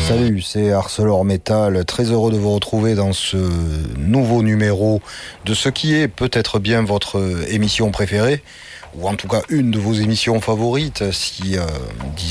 Salut, c'est ArcelorMittal. Très heureux de vous retrouver dans ce nouveau numéro de ce qui est peut-être bien votre émission préférée, ou en tout cas une de vos émissions favorites, si